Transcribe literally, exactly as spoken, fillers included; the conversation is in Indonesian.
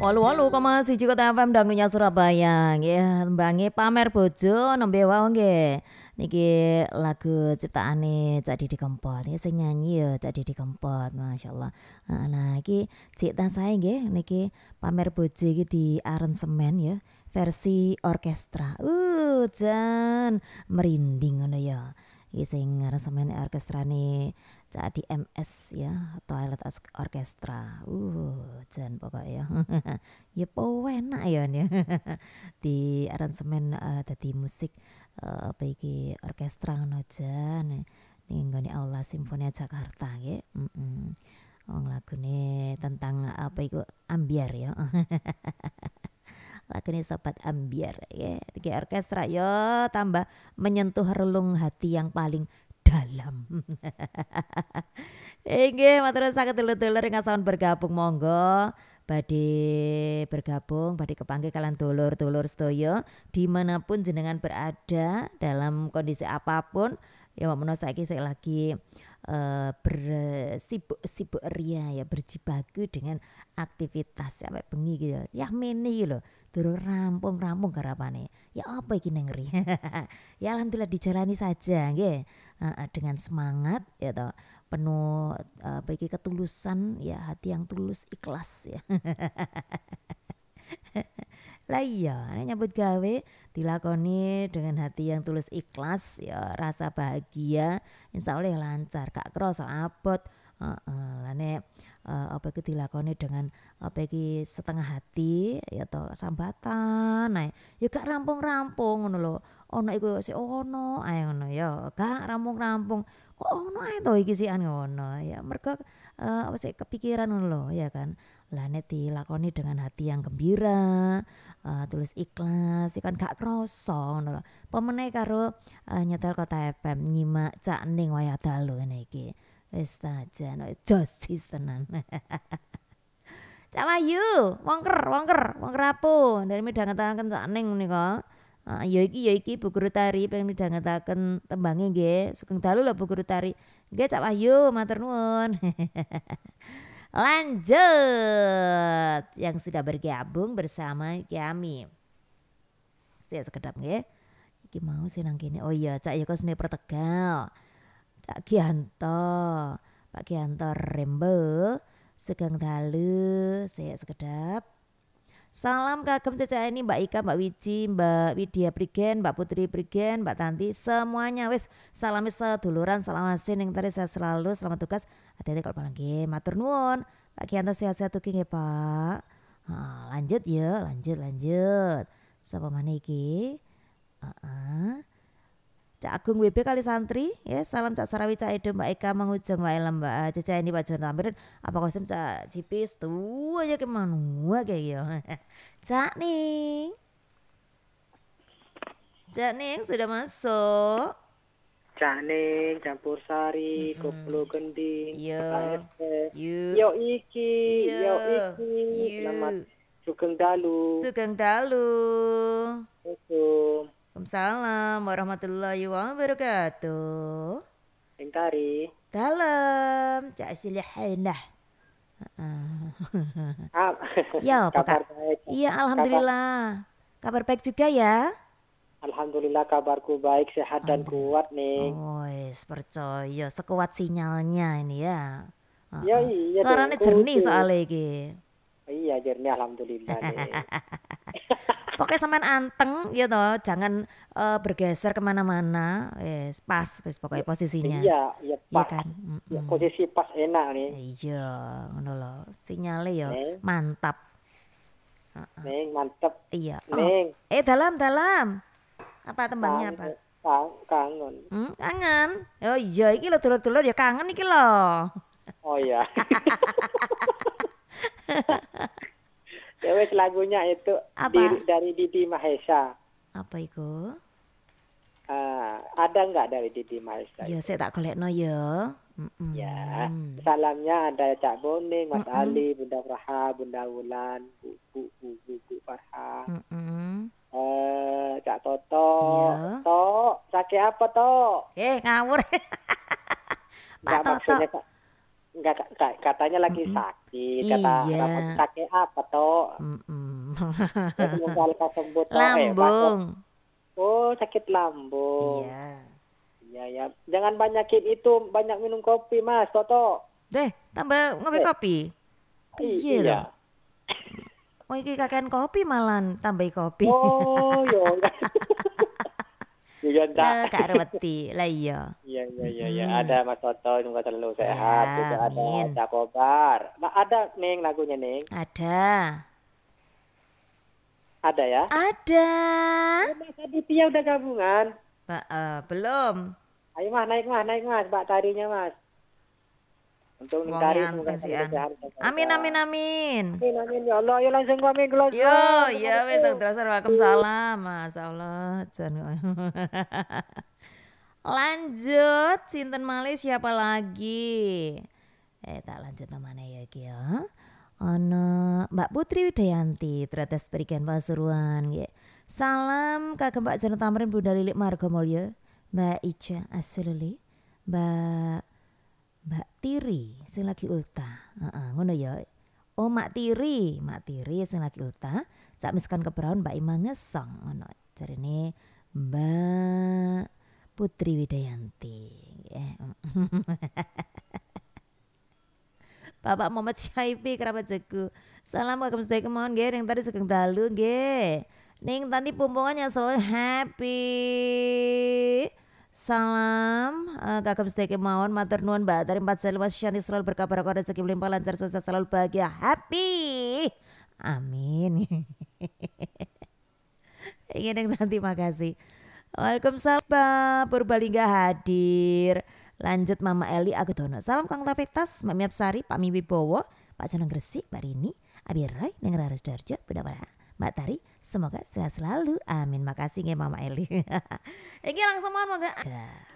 Halo halo koma siji Kota F M Dangdunya Surabaya nggih mbangi pamer bojo nembe wae nggih. Niki lagu ciptaane Cak Didi Kempot. Niki sing nyanyi ya Cak Didi Kempot, masyaallah. Heeh, nah iki cipta saya nggih niki pamer bojo iki di aransemen ya versi orkestra. Uh, jan merinding ngono ya. Iki sing aransemen orkestrane Cak di M S ya, Toilet As- Orchestra. Uh, jan pokok ya. Ya penak ya nih. Di aransemen eh, dadi musik eh, apa iki orkestra ngono jan. Ning nggone Aula Simfonia Jakarta nggih. Heeh. Wong lagune tentang apa iku ambyar ya. Lagune Sobat Ambyar ya. Iki orkestra yo tambah menyentuh relung hati yang paling dalam. Inggih, matur saged dulur-dulur ingkang sampun bergabung monggo badhe bergabung, badhe kepanggih kalian dulur-dulur sedaya dimanapun jenengan berada dalam kondisi apapun. Ya menawa saiki saya lagi eh, bersibuk-sibuk ria ya berjibaku dengan aktivitas sampai bengi gitu. Ya meni gitu loh. Durung rampung-rampung garapane. Ya apa iki neng ngeri. Ya alhamdulillah dijalani saja nggih. Heeh, dengan semangat ya toh penuh eh, apa iki ketulusan ya hati yang tulus ikhlas ya. Lah iya, nek nyambut gawe dilakoni dengan hati yang tulus ikhlas ya rasa bahagia insya Allah ya lancar gak kerasa abot. Heeh, lah nek eh, apa iki dilakoni dengan apa iki setengah hati ya toh sambatan nah ya gak rampung-rampung ngono lho. Ono iku sik ono ae ngono ya gak rampung-rampung. Kok ono ae to iki sikan ngono ya mergo eh, apa sih kepikiran ngono lho ya kan. Lah nek dilakoni dengan hati yang gembira, eh, tulus ikhlas, ya kan gak kroso ngono lho. Pemene karo eh, nyetel Kota F M nyimak Cak Ning wayah dalu ngene iki. Wis ta jan josis tenan. Cak Wayu, wongker, wongker, wongker apa? Dari midhangetaken Cak Ning menika. Ah, ya iki ya iki Bu Guru Tari pengen midhangetaken tembange nggih. Sugeng dalu lho Bu Guru Tari. Nggih Cak Wahyu, matur nuwun. Lanjut yang sudah bergabung bersama kami. Saya sekedap nggih. Iki mau sih nang kene. Oh iya, Cak Yoko Seni Pertegal. Cak Gianto. Pak Gianto Rembo. Sugeng dalu. Saya sekedap. Salam kagem Caca ini Mbak Ika, Mbak Wiji, Mbak Widya Prigen, Mbak Putri Prigen, Mbak Tanti, semuanya wis salam seduluran, salam asin yang tadi saya selalu selamat tugas. Hati-hati kalau pulang nggih, matur nuwun. Pak Kianto sehat-sehat ugi nggih, Pak. Nah, lanjut ya, lanjut lanjut. Sapa maneh iki? Heeh. Cak Agung W B kali santri ya salam Cak Sarawi Cak Edo Mbak Eka Mangujung Mbak Elem Mbak Caca ini Pak Jono Tamrin apa kosem Cak Cipis tuh aja kemana kayak gitu. Cak Ning Cak Ning sudah masuk. Cak Ning campur sari Mm-mm. koplo gending Yo yo yo iki yo yo iki selamat sugeng dalu sugeng dalu. Assalamualaikum Waalaikumsalam warahmatullahi wabarakatuh. Ing Tari Dalam Cak Silihinah. ah, Ya apa kabar kak? baik Iya kabar, alhamdulillah. Kabar baik juga ya. alhamdulillah kabarku baik sehat dan Alhamdulillah. kuat nih Oh yes, percaya sekuat sinyalnya ini ya. ya Heeh. iya dong Suaranya jernih kudu soalnya iki. iya jernih alhamdulillah nih Pokoknya sampean anteng ya toh, jangan eh, bergeser kemana-mana. Wes pas, wes pokoknya posisinya. iya iya Iya pas kan? ya, Mm-mm. posisi pas enak nih Iya, ngono loh. Sinyalnya ya Neng mantap. Neng mantep Iya. Oh, Neng eh dalam dalam. Apa tembangnya apa? kangen kang- kangen Hmm, kangen. Oh iya, iki lho dulur-dulur ya kangen iki lho. oh ya ya wes lagunya itu Apa? diri dari Didi Mahesa. Apa iku? Ah, ada nggak dari Didi Mahesa Ya itu? saya tak golekno ya. Ya, Mm-mm. salamnya ada Cak Boning, Mas Mm-mm. Ali, Bunda Praha, Bunda Wulan, Bu Bu Bu Bu, Bu Farha, Mm-mm. eh Cak Toto, Iya. To, sakit apa To? Eh ngawur. Pak Nggak Toto. maksudnya Kak. Enggak, ka- ka- katanya lagi Mm-mm. sakit. Kata Iya. rapat sakit apa toh? Mm-mm. Ya semoga lekas sembuh toh. Eh, baca. Lambung. Oh, sakit lambung. Iya. Iya ya. Jangan banyakin itu, banyak minum kopi Mas Toto. Deh, tambah ngopi Eh, kopi. i- Piye iya. loh? Oh iki kakean kopi malan tambahi kopi. Oh, yo. Iya enggak. Lah gak reweti. Lah iya. Iya iya iya iya. Mm-mm. Ada Mas Toto, semoga selalu sehat. Ya, Juga ada amin. Cakobar. Nah, ada Neng lagunya Neng. Ada. Ada ya. Ada. Oh, Mas Aditya udah gabungan. Ba- eh, belum. Ayo Mas, naik Mas, naik Mas, Mbak tarinya Mas. Untuk Wonge Tari semoga anteng sih selalu an. sehat. Amin amin amin. Amin amin ya Allah, ya langsung amin gelas. Yo, ya wis terus Waalaikumsalam. Masyaallah. Jan. Lanjut, sinten malih siapa lagi? Eh tak lanjut namanya ya iki ya. Ana Mbak Putri Widayanti, Tretes Perigen Pasuruan nggih. Salam kagem Pak Jarno Tamrin Bunda Lilik Margomulyo, Mbak Ica Asulili, Mbak Mbak Tiri sing lagi ulta. Heeh, ngono ya. Oh Mak Tiri, Mak Tiri sing lagi ulta. Cak miskan kebraun Mbak Ima ngesong ngono. Jarine Mbak Putri Widayanti. Eh. Bapak Muhammad Syaifi kerabat jago. Salam kagem sedaya kemawon nggih ning tadi sugeng dalu nggih. Ning tadi pumpungan yang selalu happy. Salam uh, kagem sedaya kemawon matur nuwun Mbak dari empat Sel Mas Syanti selalu berkabar kabar rezeki berlimpah lancar sukses selalu bahagia happy. Amin. Ingin nanti makasih. Waalaikumsalam Pak Purbalingga hadir. Lanjut Mama Eli Agudono. Salam Kang Taufik Tas, Mbak Miapsari, Pak Mimi Bowo, Pak Jeneng Gresik, Mbak Rini, Abi Rai, Neng Raras Darjo, Bunda Para, Mbak Tari. Semoga sehat selalu. Amin. Makasih nggih Mama Eli. Iki langsung mohon monggo.